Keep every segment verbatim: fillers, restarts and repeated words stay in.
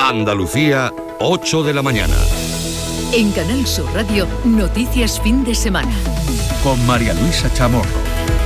Andalucía, ocho de la mañana. En Canal Sur Radio, Noticias Fin de Semana. Con María Luisa Chamorro.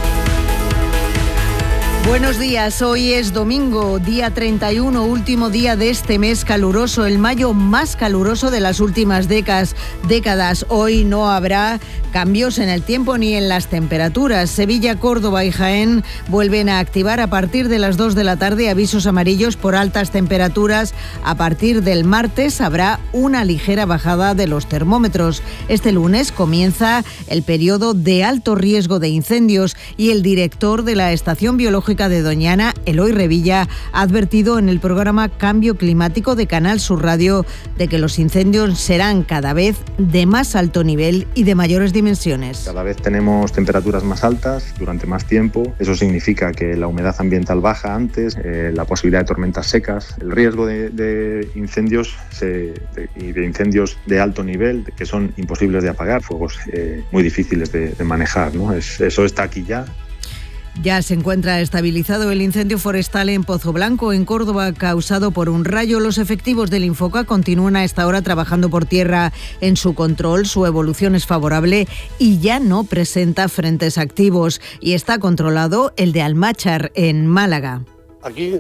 Buenos días, hoy es domingo, día treinta y uno, último día de este mes caluroso, el mayo más caluroso de las últimas décadas. décadas. Hoy no habrá cambios en el tiempo ni en las temperaturas. Sevilla, Córdoba y Jaén vuelven a activar a partir de las dos de la tarde avisos amarillos por altas temperaturas. A partir del martes habrá una ligera bajada de los termómetros. Este lunes comienza el periodo de alto riesgo de incendios y el director de la Estación Biológica de Doñana, Eloy Revilla, ha advertido en el programa Cambio Climático de Canal Sur Radio de que los incendios serán cada vez de más alto nivel y de mayores dimensiones. Cada vez tenemos temperaturas más altas durante más tiempo. Eso significa que la humedad ambiental baja antes, eh, la posibilidad de tormentas secas, el riesgo de, de incendios se, de, y de incendios de alto nivel de, que son imposibles de apagar, fuegos eh, muy difíciles de, de manejar, ¿no? Es, eso está aquí ya. Ya se encuentra estabilizado el incendio forestal en Pozo Blanco, en Córdoba, causado por un rayo. Los efectivos del Infoca continúan a esta hora trabajando por tierra en su control. Su evolución es favorable y ya no presenta frentes activos. Y está controlado el de Almáchar, en Málaga. Aquí...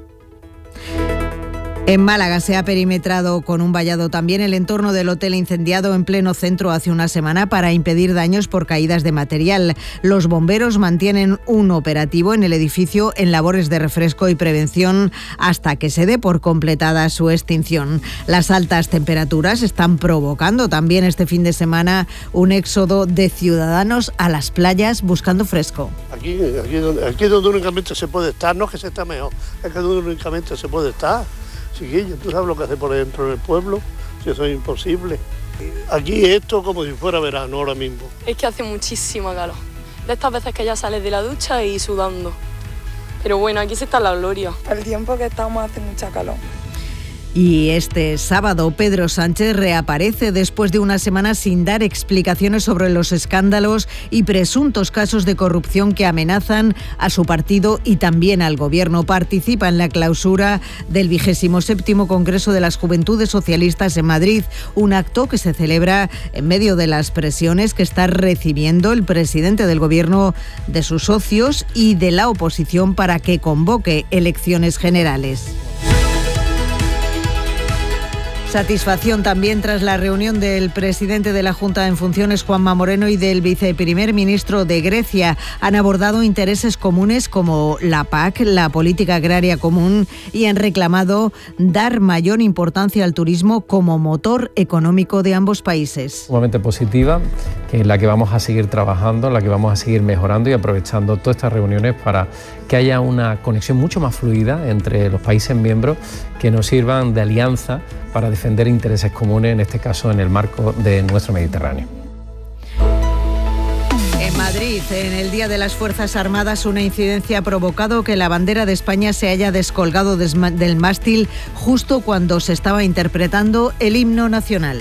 En Málaga se ha perimetrado con un vallado también el entorno del hotel incendiado en pleno centro hace una semana para impedir daños por caídas de material. Los bomberos mantienen un operativo en el edificio en labores de refresco y prevención hasta que se dé por completada su extinción. Las altas temperaturas están provocando también este fin de semana un éxodo de ciudadanos a las playas buscando fresco. Aquí, aquí, donde, aquí donde únicamente se puede estar, no es que se está mejor, es que donde únicamente se puede estar. Chiquillo, ¿tú sabes lo que hace por dentro del pueblo? Si eso es imposible. Aquí esto como si fuera verano ahora mismo. Es que hace muchísima calor. De estas veces que ya sales de la ducha y sudando. Pero bueno, aquí sí está la gloria. El tiempo que estamos hace mucha calor. Y este sábado Pedro Sánchez reaparece después de una semana sin dar explicaciones sobre los escándalos y presuntos casos de corrupción que amenazan a su partido y también al gobierno. Participa en la clausura del vigésimo séptimo Congreso de las Juventudes Socialistas en Madrid, un acto que se celebra en medio de las presiones que está recibiendo el presidente del gobierno de sus socios y de la oposición para que convoque elecciones generales. Satisfacción también tras la reunión del presidente de la Junta en funciones, Juanma Moreno, y del viceprimer ministro de Grecia. Han abordado intereses comunes como la P A C, la política agraria común, y han reclamado dar mayor importancia al turismo como motor económico de ambos países. Sumamente positiva, en la que vamos a seguir trabajando, en la que vamos a seguir mejorando y aprovechando todas estas reuniones para que haya una conexión mucho más fluida entre los países miembros que nos sirvan de alianza para defender intereses comunes, en este caso en el marco de nuestro Mediterráneo. En Madrid, en el Día de las Fuerzas Armadas, una incidencia ha provocado que la bandera de España se haya descolgado del mástil justo cuando se estaba interpretando el himno nacional.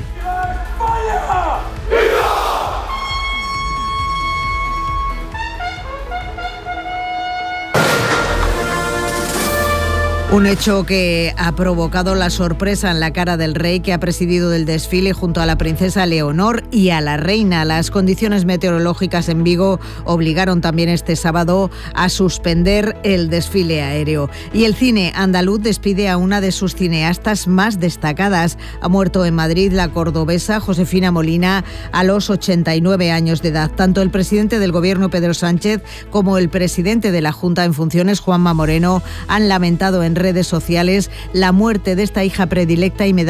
Un hecho que ha provocado la sorpresa en la cara del rey, que ha presidido el desfile junto a la princesa Leonor y a la reina. Las condiciones meteorológicas en Vigo obligaron también este sábado a suspender el desfile aéreo. Y el cine andaluz despide a una de sus cineastas más destacadas. Ha muerto en Madrid la cordobesa Josefina Molina a los ochenta y nueve años de edad. Tanto el presidente del gobierno, Pedro Sánchez, como el presidente de la Junta en funciones, Juanma Moreno, han lamentado en redes sociales la muerte de esta hija predilecta y medalla